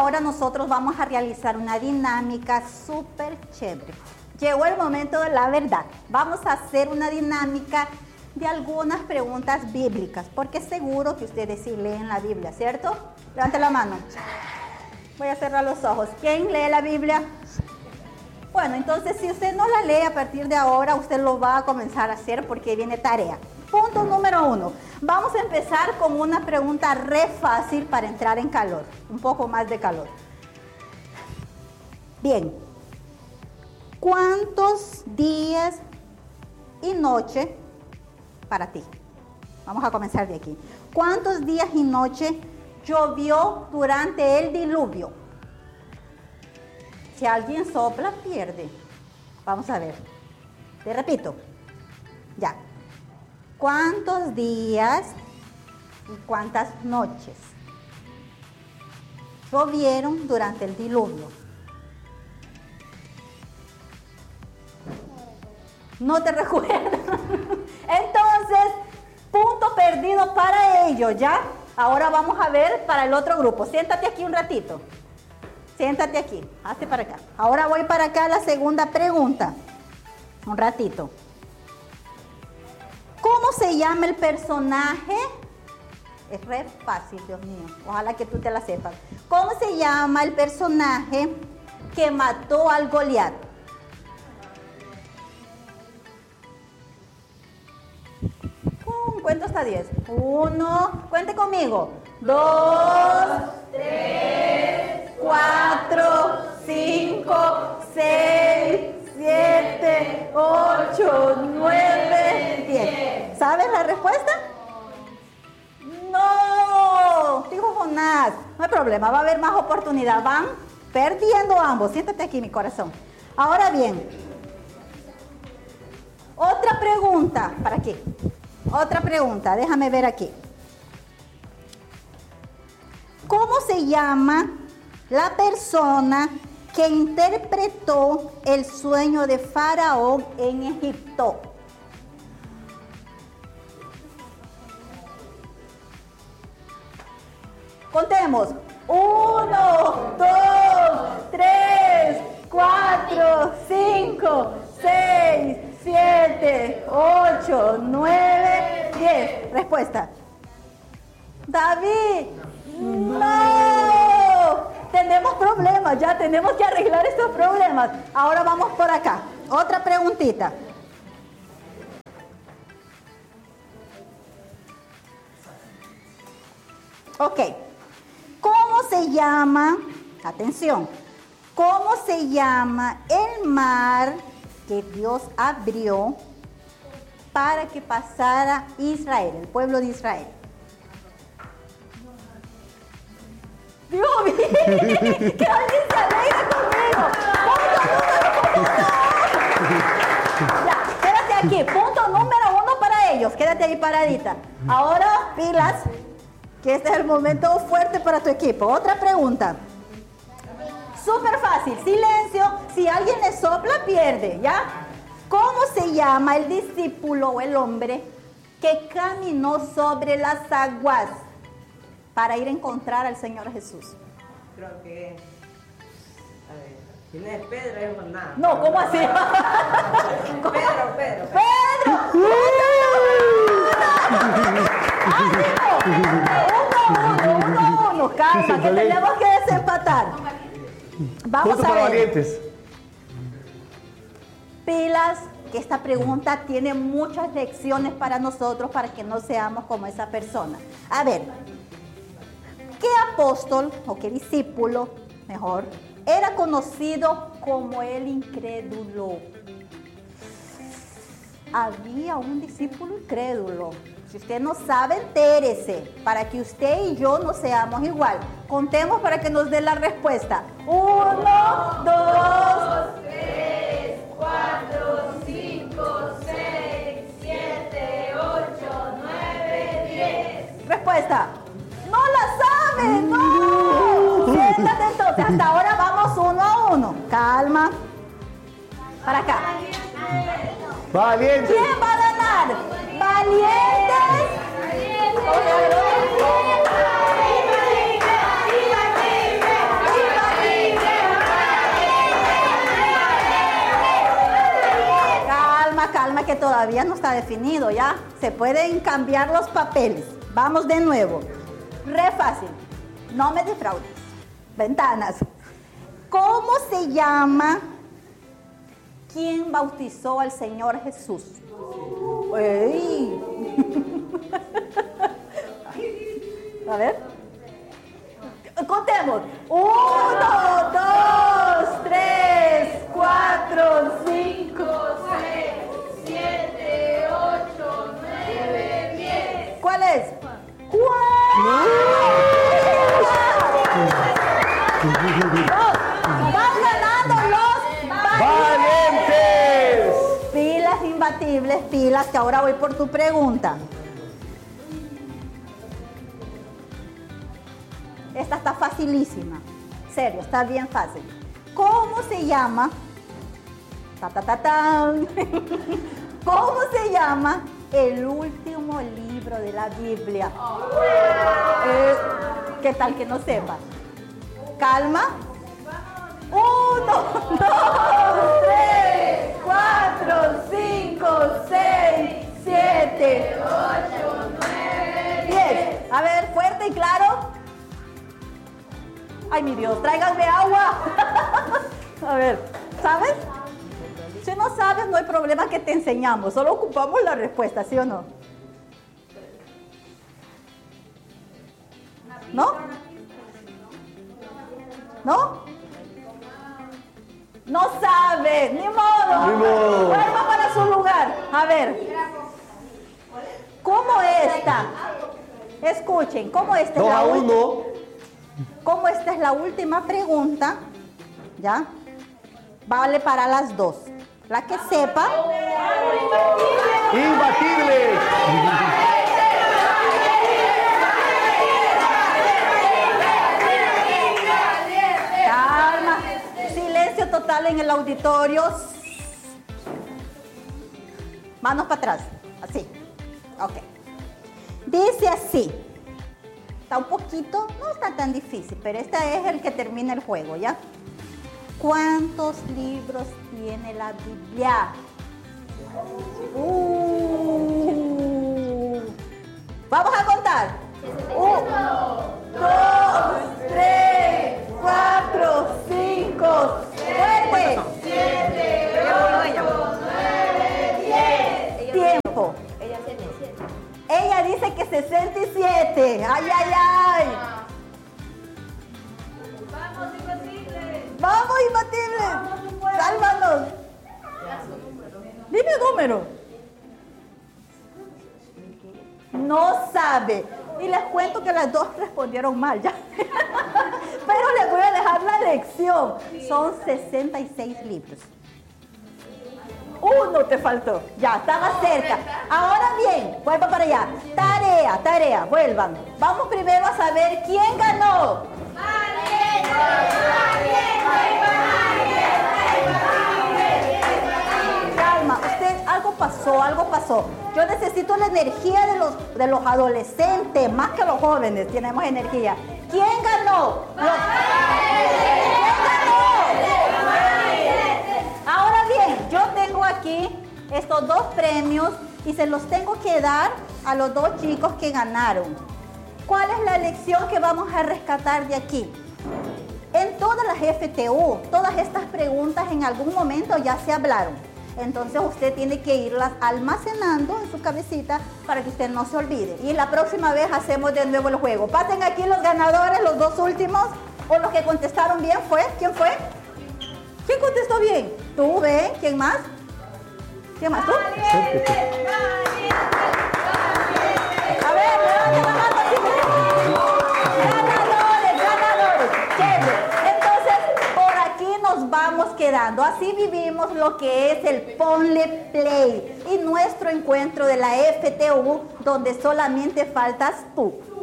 ahora nosotros vamos a realizar una dinámica súper chévere. Llegó el momento de la verdad. Vamos a hacer una dinámica de algunas preguntas bíblicas, porque seguro que ustedes sí leen la Biblia, ¿cierto? Levante la mano. Voy a cerrar los ojos. ¿Quién lee la Biblia? Bueno, entonces si usted no la lee a partir de ahora, usted lo va a comenzar a hacer porque viene tarea. Punto número 1. Vamos a empezar con una pregunta re fácil para entrar en calor, un poco más de calor. Bien, ¿cuántos días y noche para ti? Vamos a comenzar de aquí. ¿Cuántos días y noche llovió durante el diluvio? Si alguien sopla, pierde. Vamos a ver. Te repito. Ya. ¿Cuántos días y cuántas noches llovieron durante el diluvio? No te recuerdo. Entonces, punto perdido para ellos, ¿ya? Ahora vamos a ver para el otro grupo. Siéntate aquí un ratito. Siéntate aquí. Hazte para acá. Ahora voy para acá a la segunda pregunta. Un ratito. ¿Cómo se llama el personaje? Es re fácil, Dios mío. Ojalá que tú te la sepas. ¿Cómo se llama el personaje que mató al Goliat? Cuento hasta 10. 1, cuente conmigo. 2, 3, 4, 5, 6, 7, 8, 9, 10. ¿Sabes la respuesta? No, dijo Jonás. No hay problema, va a haber más oportunidad. Van perdiendo ambos. Siéntate aquí, mi corazón. Ahora bien, otra pregunta. ¿Para qué? Otra pregunta, déjame ver aquí. ¿Cómo se llama la persona que interpretó el sueño de Faraón en Egipto? Contemos. 1, 2, 3, 4, 5, 6, 7, 8, 9, 10. Respuesta. David. No. Tenemos problemas, ya tenemos que arreglar estos problemas. Ahora vamos por acá. Otra preguntita. Ok. ¿Cómo se llama? Atención. ¿Cómo se llama el mar que Dios abrió para que pasara Israel, el pueblo de Israel? Dios mío, que alguien se alegre conmigo. Ya, quédate aquí, punto número 1 para ellos, quédate ahí paradita. Ahora, pilas, que este es el momento fuerte para tu equipo. Otra pregunta. Súper fácil, silencio, si alguien le sopla, pierde, ¿ya? ¿Cómo se llama el discípulo o el hombre que caminó sobre las aguas para ir a encontrar al Señor Jesús? Creo que, a ver, si no es Pedro, es Jonás. No, ¿cómo así? ¿Cómo? Pedro. ¡Pedro! ¡Uno! Calma, que tenemos que desempatar. Vamos Punto a para ver. valientes. Pilas, que esta pregunta tiene muchas lecciones para nosotros para que no seamos como esa persona. A ver, ¿qué apóstol o qué discípulo, mejor, era conocido como el incrédulo? Había un discípulo incrédulo. Si usted no sabe, entérese, para que usted y yo no seamos igual. Contemos para que nos dé la respuesta. 1, 2, 3, 4, 5, 6, 7, 8, 9, 10. Respuesta. ¡No la sabe! ¡No! Siéntate entonces. Hasta ahora vamos 1 a 1. Calma. Para acá. Valientes. ¿Quién va a ganar? ¿Valientes? todavía no está definido, ¿ya? Se pueden cambiar los papeles. Vamos de nuevo. Re fácil. No me defraudes. Ventanas. ¿Cómo se llama quien bautizó al Señor Jesús? ¡Ey! A ver. Contemos. 1, 2, 3, 4, 5, 6, 7, 8, 9, 10. ¿Cuál es? ¡Juan! ¡Van ganando los ¡Valientes! Pilas imbatibles, pilas, que ahora voy por tu pregunta. Esta está facilísima. Serio, está bien fácil. ¿Cómo se llama? Tan. ¿Cómo se llama el último libro de la Biblia? ¿Qué tal que no sepa? Calma. 1, 2, 3, 4, 5, 6, 7, 8, 9, 10. A ver, fuerte y claro. Ay, mi Dios, tráiganme agua. A ver, ¿sabes? Si no sabes, no hay problema que te enseñamos. Solo ocupamos la respuesta, ¿sí o no? ¿No? ¿No? No sabe, ni modo. Ni modo. Vuelva para su lugar. A ver. ¿Cómo esta? Escuchen, ¿cómo esta es 2 la a última? 1. Como esta es la última pregunta, ¿ya? Vale para las dos. La que sepa. Imbatible. Calma. Silencio total en el auditorio. Manos para atrás. Así. Ok. Dice así. Está un poquito, no está tan difícil, pero este es el que termina el juego, ¿ya? ¿Cuántos libros tiene la Biblia? Vamos a contar. 1, 2, 3, 4, 5, 7, 8, 9, 10. Tiempo. Ella dice que 67. ¡Ay, ay, ay! ¡Vamos, imbatible! ¡Vamos, imbatible! ¡Sálvanos! Dime número. No sabe. Y les cuento que las dos respondieron mal ya. Pero les voy a dejar la lección. Son 66 libros. Uno te faltó. Ya, estaba cerca. Ahora bien, vuelva para allá. Tarea, vuelvan. Vamos primero a saber quién ganó. Calma, usted, algo pasó. Yo necesito la energía de los adolescentes, más que los jóvenes, tenemos energía. ¿Quién ganó? Ahora bien, yo tengo aquí estos dos premios y se los tengo que dar a los dos chicos que ganaron. ¿Cuál es la lección que vamos a rescatar de aquí? En todas las FTU, todas estas preguntas en algún momento ya se hablaron. Entonces usted tiene que irlas almacenando en su cabecita para que usted no se olvide. Y la próxima vez hacemos de nuevo el juego. Pasen aquí los ganadores, los dos últimos, o los que contestaron bien. ¿Quién fue? ¿Quién contestó bien? ¿Tú, ve? ¿Quién más? ¿Quién más? ¿Tú? A ver, levanta la mano así. Ganadores. Chévere. Entonces, por aquí nos vamos quedando. Así vivimos lo que es el Ponle Play y nuestro encuentro de la FTU, donde solamente faltas tú.